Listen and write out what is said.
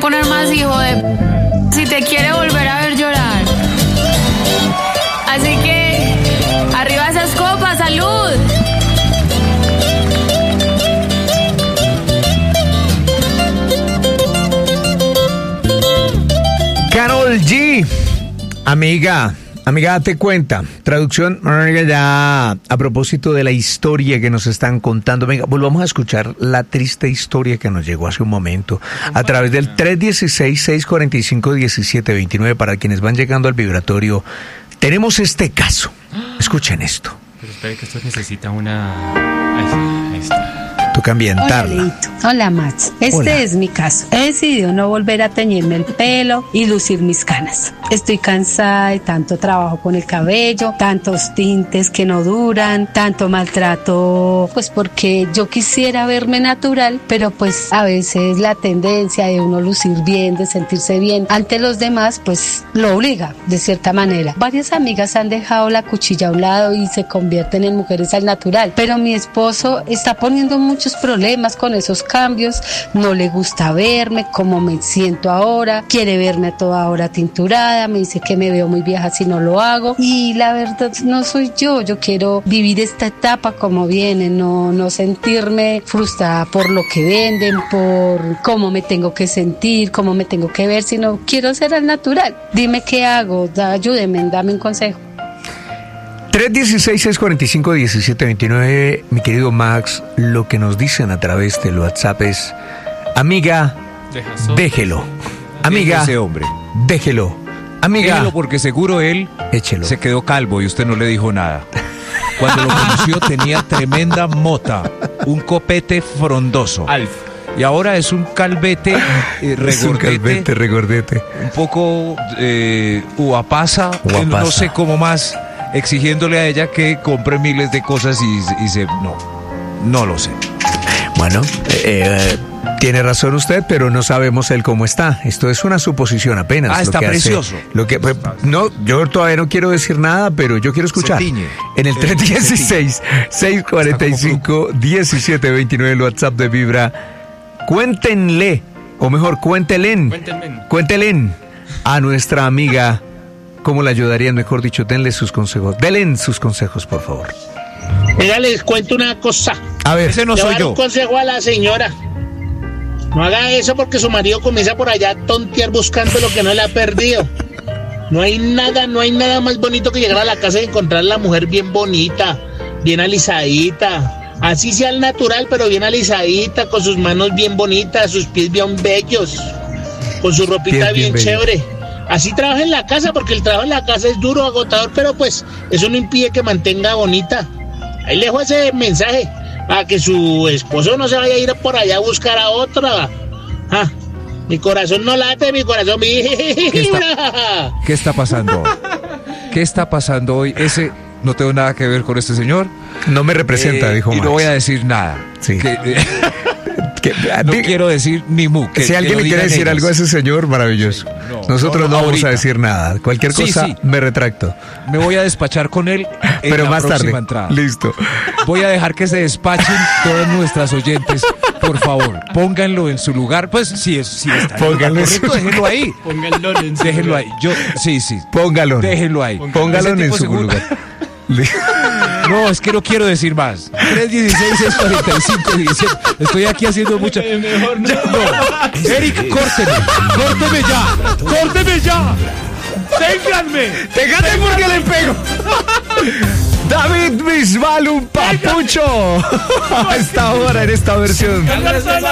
poner más hijo de... si te quiere volver a ver llorar. Así que, arriba esas copas, ¡salud! Karol G, amiga, date cuenta. Traducción, ya a propósito de la historia que nos están contando. Venga, volvamos a escuchar la triste historia que nos llegó hace un momento a través del 316-645-1729. Para quienes van llegando al vibratorio, tenemos este caso. Escuchen esto. Pero espere que esto necesita una... Ahí está. Toca ambientarla. Hola, Leito. Hola, Max. Este es mi caso. He decidido no volver a teñirme el pelo y lucir mis canas. Estoy cansada de tanto trabajo con el cabello, tantos tintes que no duran, tanto maltrato, pues porque yo quisiera verme natural, pero pues a veces la tendencia de uno lucir bien, de sentirse bien ante los demás, pues lo obliga de cierta manera. Varias amigas han dejado la cuchilla a un lado y se convierten en mujeres al natural, pero mi esposo está poniendo muchos problemas con esos cambios. No le gusta verme como me siento ahora, quiere verme a toda hora tinturada, me dice que me veo muy vieja si no lo hago, y la verdad no soy yo quiero vivir esta etapa como viene, no sentirme frustrada por lo que venden, por cómo me tengo que sentir, cómo me tengo que ver, sino quiero ser al natural. Dime qué hago, ayúdeme, dame un consejo. 316-645-1729, mi querido Max, lo que nos dicen a través del WhatsApp es: amiga, déjelo. Amiga, ese hombre, déjelo. Amiga, déjelo, porque seguro él échelo. Se quedó calvo y usted no le dijo nada. Cuando lo conoció tenía tremenda mota, un copete frondoso. Alf. Y ahora es un calvete regordete. Es un calvete regordete. Un poco uvapasa, no sé cómo más, exigiéndole a ella que compre miles de cosas y se... No lo sé. Bueno, tiene razón usted, pero no sabemos él cómo está. Esto es una suposición apenas. Está precioso. No, yo todavía no quiero decir nada, pero yo quiero escuchar. En el 316-645-1729, el WhatsApp de Vibra. Cuéntenle, o mejor, cuéntenle a nuestra amiga cómo la ayudarían, mejor dicho, denle sus consejos. Denle sus consejos, por favor. Mira, les cuento una cosa. A ver, ese no soy yo. Un consejo a la señora. No haga eso porque su marido comienza por allá a tontear buscando lo que no le ha perdido. No hay nada más bonito que llegar a la casa y encontrar a la mujer bien bonita, bien alisadita. Así sea al natural, pero bien alisadita, con sus manos bien bonitas, sus pies bien bellos, con su ropita bien chévere. Así trabaja en la casa, porque el trabajo en la casa es duro, agotador, pero pues eso no impide que mantenga bonita. Ahí le dejo ese mensaje, para que su esposo no se vaya a ir por allá a buscar a otra. Mi corazón no late, mi corazón vibra. ¿Qué está pasando? ¿Qué está pasando hoy? No tengo nada que ver con este señor. No me representa, dijo Max. Y no voy a decir nada. Sí. No quiero decir ni mu. Si alguien le quiere decir algo a ese señor, maravilloso. Sí, nosotros no vamos a decir nada. Cualquier cosa, me retracto. Me voy a despachar con él en pero la más tarde. Entrada. Listo. Voy a dejar que se despachen todas nuestras oyentes. Por favor, pónganlo en su lugar. Pues sí está. Pónganlo en su lugar. Déjenlo ahí. Déjenlo ahí. Sí. Póngalo. Déjenlo ahí. Póngalo en su lugar. No, es que no quiero decir más. 316-645-17. Estoy aquí haciendo mucha... Mejor no. Eric, córteme ya. Ténganme porque le pego. David Bisbal, un papucho. A esta hora, en esta versión.